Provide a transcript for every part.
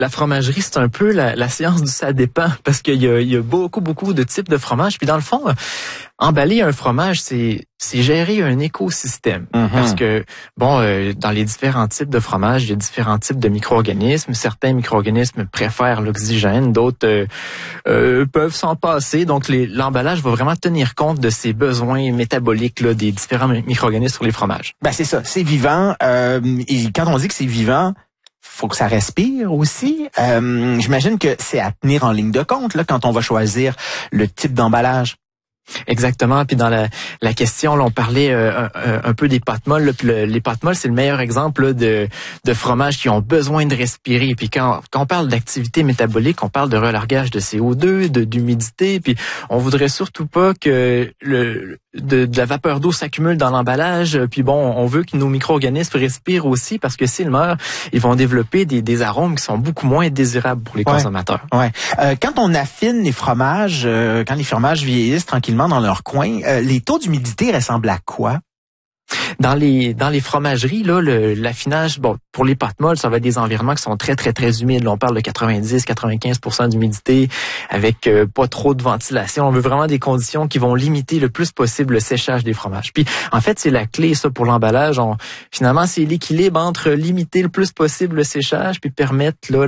La fromagerie, c'est un peu la science du ça dépend, parce qu'il y a beaucoup de types de fromages. Puis dans le fond, emballer un fromage, c'est gérer un écosystème. Parce que, dans les différents types de fromages, il y a différents types de micro-organismes. Certains micro-organismes préfèrent l'oxygène, d'autres peuvent s'en passer. Donc, l'emballage va vraiment tenir compte de ces besoins métaboliques là, des différents micro-organismes sur les fromages. Ben c'est ça, c'est vivant. Et quand on dit que c'est vivant, faut que ça respire aussi. J'imagine que c'est à tenir en ligne de compte là quand on va choisir le type d'emballage. Exactement. Puis dans la question, là, on parlait un peu des pâtes molles. Là, puis les pâtes molles, c'est le meilleur exemple là, de fromages qui ont besoin de respirer. Puis quand on parle d'activité métabolique, on parle de relargage de CO2, d'humidité. Puis on voudrait surtout pas que de la vapeur d'eau s'accumule dans l'emballage. Puis on veut que nos micro-organismes respirent aussi parce que s'ils meurent, ils vont développer des arômes qui sont beaucoup moins désirables pour les consommateurs. Ouais. Quand on affine les fromages, quand les fromages vieillissent tranquillement dans leur coin, les taux d'humidité ressemblent à quoi? Dans les fromageries, là, l'affinage, pour les pâtes molles, ça va être des environnements qui sont très humides. Là, on parle de 90-95% d'humidité avec pas trop de ventilation. On veut vraiment des conditions qui vont limiter le plus possible le séchage des fromages. Puis, en fait, c'est la clé, ça, pour l'emballage. Finalement, c'est l'équilibre entre limiter le plus possible le séchage puis permettre là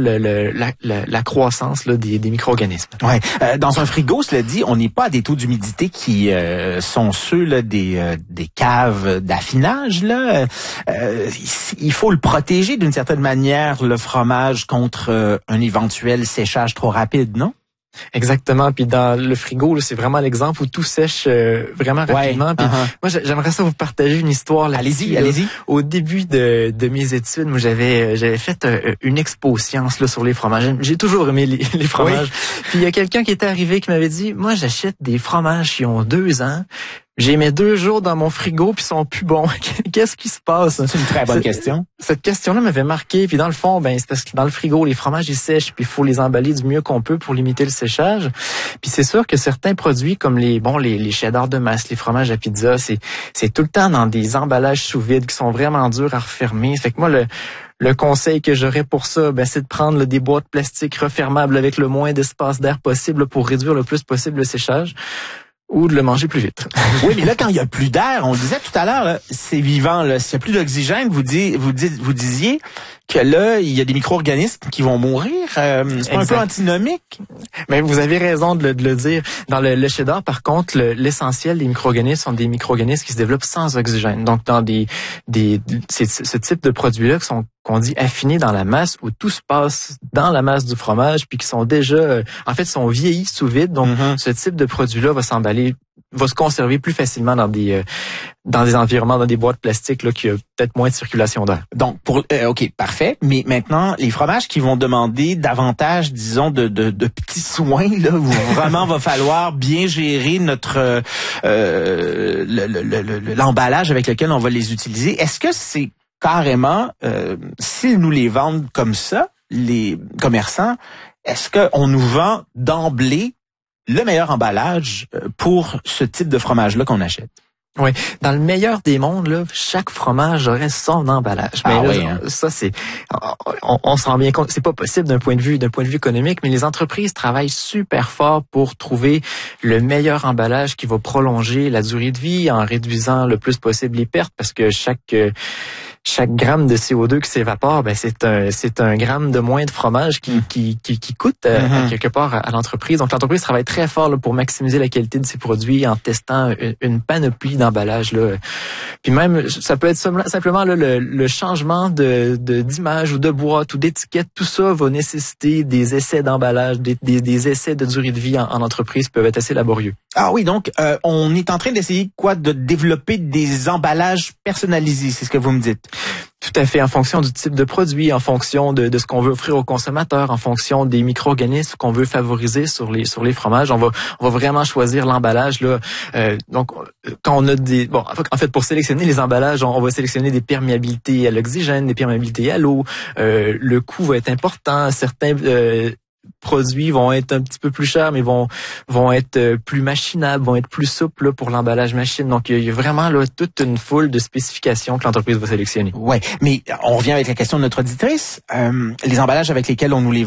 la croissance là des micro-organismes. Ouais. Dans un frigo, cela dit, on n'est pas à des taux d'humidité qui sont ceux là des caves d'affinage là. Il faut le protéger d'une certaine manière, le fromage, contre un éventuel séchage trop rapide, non? Exactement. Puis dans le frigo, là, c'est vraiment l'exemple où tout sèche vraiment rapidement. Puis moi, j'aimerais ça vous partager une histoire là. Allez-y. Au début de mes études, moi, j'avais fait une expo science là sur les fromages. J'ai toujours aimé les fromages. Oui. Puis il y a quelqu'un qui était arrivé qui m'avait dit, moi, j'achète des fromages qui ont 2 ans. J'ai mis 2 jours dans mon frigo puis ils sont plus bons. Qu'est-ce qui se passe? C'est une très bonne question. Cette question-là m'avait marqué. Puis dans le fond, c'est parce que dans le frigo, les fromages ils sèchent puis il faut les emballer du mieux qu'on peut pour limiter le séchage. Puis c'est sûr que certains produits comme les cheddar de masse, les fromages à pizza, c'est tout le temps dans des emballages sous vide qui sont vraiment durs à refermer. Fait que moi le conseil que j'aurais pour ça, c'est de prendre des boîtes plastiques refermables avec le moins d'espace d'air possible pour réduire le plus possible le séchage. Ou de le manger plus vite. Oui, mais là, quand il y a plus d'air, on le disait tout à l'heure, là, c'est vivant, là. S'il y a plus d'oxygène, vous disiez que là, il y a des micro-organismes qui vont mourir. C'est pas un peu antinomique? Mais vous avez raison de le dire. Dans le cheddar, par contre, l'essentiel des micro-organismes sont des micro-organismes qui se développent sans oxygène. Donc, dans ce type de produits-là qu'on dit affinés dans la masse, où tout se passe dans la masse du fromage, puis qui sont déjà, sont vieillis sous vide. Donc, ce type de produit-là va se conserver plus facilement dans des environnements, dans des boîtes plastiques là qui a peut-être moins de circulation d'air. Donc OK, parfait, mais maintenant les fromages qui vont demander davantage, disons, de petits soins là, où vraiment va falloir bien gérer notre l'emballage avec lequel on va les utiliser. Est-ce que c'est carrément s'ils nous les vendent comme ça, les commerçants, est-ce qu'on nous vend d'emblée le meilleur emballage pour ce type de fromage-là qu'on achète? Oui, dans le meilleur des mondes, là, chaque fromage aurait son emballage. Mais ça c'est, on se rend bien compte, c'est pas possible d'un point de vue économique. Mais les entreprises travaillent super fort pour trouver le meilleur emballage qui va prolonger la durée de vie en réduisant le plus possible les pertes, parce que chaque gramme de CO2 qui s'évapore, c'est un gramme de moins de fromage qui coûte quelque part à l'entreprise. Donc l'entreprise travaille très fort là, pour maximiser la qualité de ses produits en testant une panoplie d'emballages là. Puis même ça peut être simplement là, le changement d'image ou de boîte ou d'étiquette, tout ça va nécessiter des essais d'emballage, des essais de durée de vie en entreprise qui peuvent être assez laborieux. Ah oui, donc on est en train d'essayer de développer des emballages personnalisés, c'est ce que vous me dites. Tout à fait, en fonction du type de produit, en fonction de ce qu'on veut offrir aux consommateurs, en fonction des micro-organismes qu'on veut favoriser sur les fromages, on va vraiment choisir l'emballage là. Donc quand on a pour sélectionner les emballages, on va sélectionner des perméabilités à l'oxygène, des perméabilités à l'eau. Le coût va être important. Certains produits vont être un petit peu plus chers, mais vont être plus machinables, vont être plus souples là, pour l'emballage machine. Donc, il y a vraiment là toute une foule de spécifications que l'entreprise va sélectionner. Ouais, mais on revient avec la question de notre auditrice. Les emballages avec lesquels on nous les